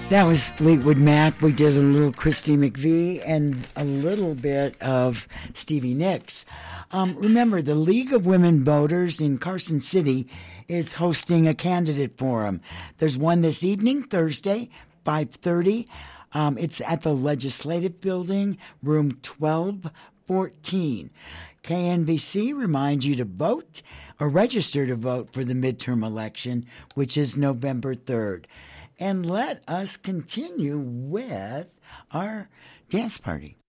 That was Fleetwood Mac. We did a little Christy McVie and a little bit of Stevie Nicks. Remember, the League of Women Voters in Carson City is hosting a candidate forum. There's one this evening, Thursday, 5:30. It's at the Legislative Building, room 1214. KNVC reminds you to vote or register to vote for the midterm election, which is November 3rd. And let us continue with our dance party.